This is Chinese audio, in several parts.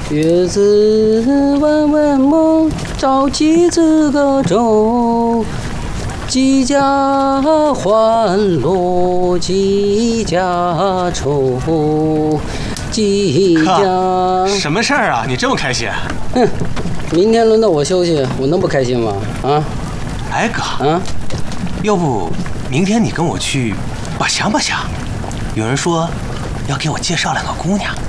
月子弯弯梦，照几子个钟。几家欢乐几家愁，几家。 什么事儿啊？你这么开心？ 哼，明天轮到我休息，我能不开心吗？啊？ 哎哥， 啊？ 要不明天你跟我去把香把香？有人说要给我介绍两个姑娘。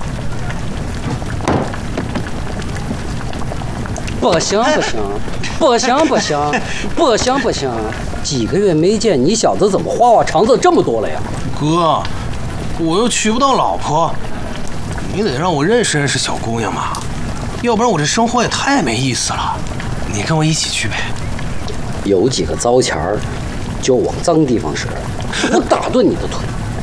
不行不行，不行不行，不行不行！几个月没见，你小子怎么花花肠子这么多了呀？ 哥，我又娶不到老婆，你得让我认识认识小姑娘嘛，要不然我这生活也太没意思了。你跟我一起去呗。 有几个糟钱儿，就往脏地方使，我打断你的腿。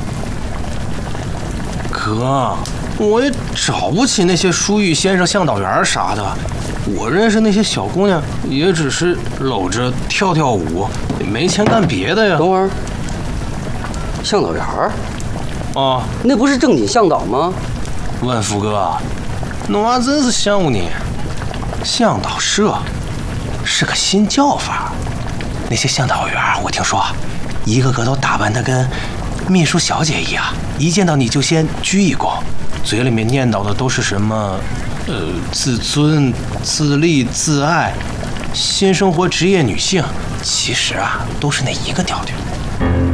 哥，我也找不起那些书玉先生、向导员啥的。我认识那些小姑娘，也只是搂着跳跳舞，没钱干别的呀。 等会儿，向导员儿？ 啊， 那不是正经向导吗？ 万福哥，那娃真是羡慕你。向导社是个新叫法，那些向导员我听说，一个个都打扮得跟秘书小姐一样，一见到你就先鞠一躬，嘴里面念叨的都是什么。自尊、自立、自爱，新生活职业女性，其实啊，都是那一个调调。